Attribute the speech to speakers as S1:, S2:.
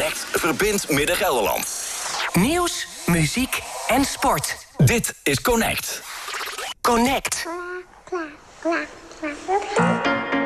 S1: Connect verbindt Midden-Gelderland.
S2: Nieuws, muziek en sport.
S1: Dit is Connect.
S2: Connect.